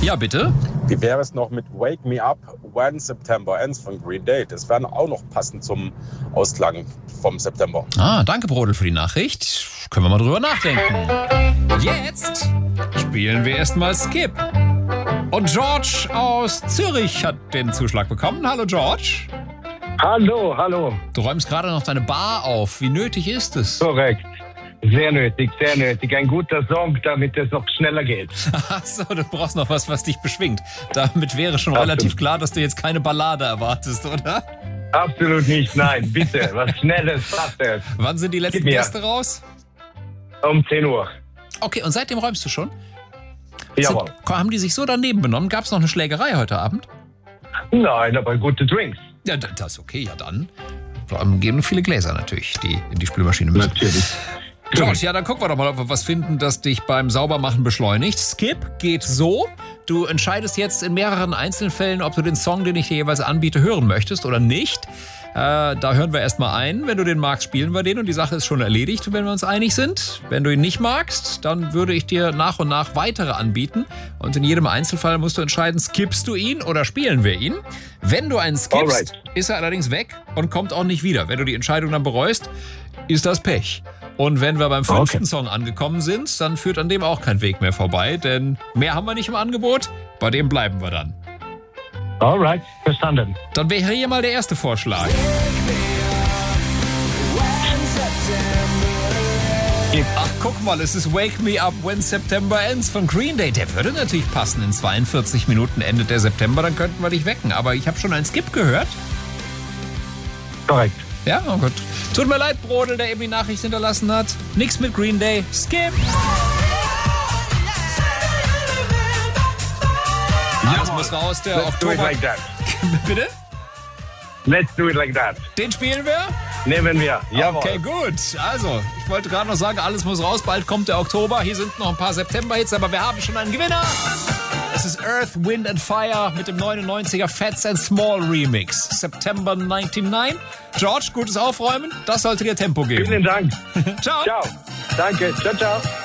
Ja, bitte? Wie wäre es noch mit Wake Me Up When September Ends von Green Day? Das wäre auch noch passend zum Ausklang vom September. Danke, Brodel, für die Nachricht. Können wir mal drüber nachdenken. Jetzt spielen wir erstmal Skip. Und George aus Zürich hat den Zuschlag bekommen. Hallo, George. Hallo. Du räumst gerade noch deine Bar auf. Wie nötig ist es? Korrekt. Sehr nötig. Ein guter Song, damit es noch schneller geht. Achso, du brauchst noch was dich beschwingt. Damit wäre schon relativ klar, dass du jetzt keine Ballade erwartest, oder? Absolut nicht, nein. Bitte, was Schnelles, Fastes. Wann sind die letzten Gäste raus? Um 10 Uhr. Okay, und seitdem räumst du schon? Jawohl. Haben die sich so daneben benommen? Gab es noch eine Schlägerei heute Abend? Nein, aber gute Drinks. Ja, das ist okay, ja dann. Vor allem geben viele Gläser natürlich, die in die Spülmaschine müssen. Natürlich. George, ja, dann gucken wir doch mal, ob wir was finden, das dich beim Saubermachen beschleunigt. Skip geht so. Du entscheidest jetzt in mehreren Einzelfällen, ob du den Song, den ich dir jeweils anbiete, hören möchtest oder nicht. Da hören wir erstmal ein. Wenn du den magst, spielen wir den und die Sache ist schon erledigt, wenn wir uns einig sind. Wenn du ihn nicht magst, dann würde ich dir nach und nach weitere anbieten. Und in jedem Einzelfall musst du entscheiden, skippst du ihn oder spielen wir ihn. Wenn du einen skippst, ist er allerdings weg und kommt auch nicht wieder. Wenn du die Entscheidung dann bereust, ist das Pech. Und wenn wir beim 5. Song angekommen sind, dann führt an dem auch kein Weg mehr vorbei, denn mehr haben wir nicht im Angebot, bei dem bleiben wir dann. Alright, verstanden. Dann wäre hier mal der erste Vorschlag. Ach, guck mal, es ist Wake Me Up When September Ends von Green Day. Der würde natürlich passen. In 42 Minuten endet der September, dann könnten wir dich wecken. Aber ich habe schon einen Skip gehört. Korrekt. Ja, oh Gott. Tut mir leid, Brodel, der eben die Nachricht hinterlassen hat. Nix mit Green Day. Skip! Alles muss raus, der Let's do it Oktober. like that. Bitte? Let's do it like that. Den spielen wir? Nehmen wir. Jawohl. Okay, gut. Also, ich wollte gerade noch sagen, alles muss raus. Bald kommt der Oktober. Hier sind noch ein paar September-Hits, aber wir haben schon einen Gewinner. Es ist Earth, Wind and Fire mit dem 99er Fats and Small Remix. September 99. George, gutes Aufräumen. Das sollte dir Tempo geben. Vielen Dank. Ciao. Ciao. Danke. Ciao, ciao.